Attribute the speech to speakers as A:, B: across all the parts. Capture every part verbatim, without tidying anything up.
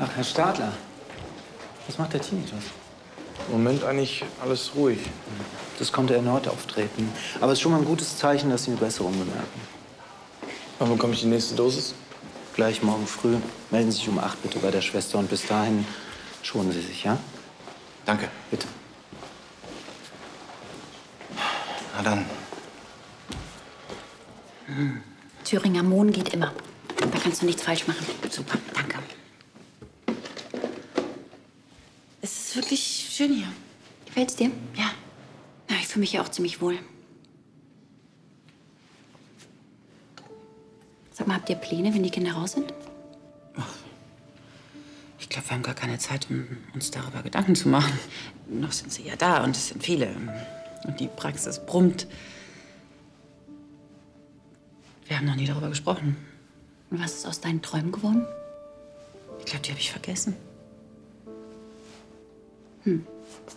A: Ach, Herr Stadler. Was macht der Tinnitus?
B: Im Moment eigentlich alles ruhig.
A: Das konnte erneut auftreten. Aber es ist schon mal ein gutes Zeichen, dass Sie eine Besserung bemerken.
B: Wann bekomme ich die nächste Dosis?
A: Gleich morgen früh. Melden Sie sich um acht bitte bei der Schwester. Und bis dahin schonen Sie sich, ja?
B: Danke.
A: Bitte.
B: Na dann.
C: Hm. Thüringer Mohn geht immer. Da kannst du nichts falsch machen. Super, danke. Es ist wirklich schön hier. Gefällt's dir? Ja. Ja, ich fühle mich hier auch ziemlich wohl. Sag mal, habt ihr Pläne, wenn die Kinder raus sind?
D: Ach, ich glaube, wir haben gar keine Zeit, um uns darüber Gedanken zu machen. Noch sind sie ja da und es sind viele. Und die Praxis brummt. Wir haben noch nie darüber gesprochen.
C: Und was ist aus deinen Träumen geworden?
D: Ich glaube, die habe ich vergessen.
C: Hm.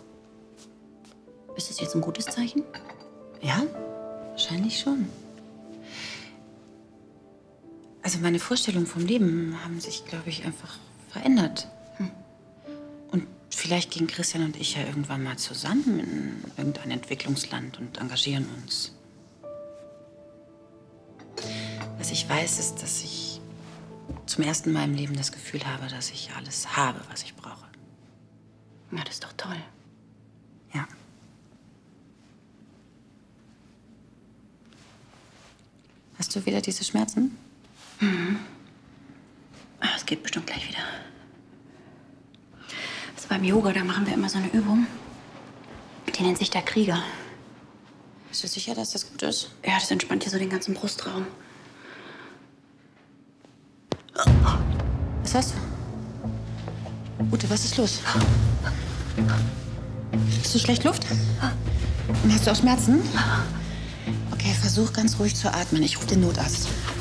C: Ist das jetzt ein gutes Zeichen?
D: Ja, wahrscheinlich schon. Also meine Vorstellungen vom Leben haben sich, glaube ich, einfach verändert. Hm. Und vielleicht gehen Christian und ich ja irgendwann mal zusammen in irgendein Entwicklungsland und engagieren uns. Was ich weiß, ist, dass ich zum ersten Mal im Leben das Gefühl habe, dass ich alles habe, was ich brauche.
C: Ja, das ist doch toll.
D: Ja. Hast du wieder diese Schmerzen?
C: Mhm. Ach, es geht bestimmt gleich wieder. Also beim Yoga, da machen wir immer so eine Übung. Die nennt sich der Krieger.
D: Bist du sicher, dass das gut ist?
C: Ja, das entspannt hier so den ganzen Brustraum.
D: Was hast du? Ute, was ist los? Hast du schlecht Luft? Und hast du auch Schmerzen? Okay, versuch ganz ruhig zu atmen. Ich rufe den Notarzt.